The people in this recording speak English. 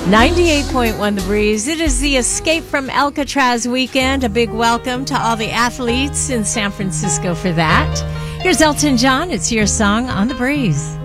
98.1 The Breeze. It is the Escape from Alcatraz weekend. A big welcome to all the athletes in San Francisco for that. Here's Elton John. It's your song on The Breeze.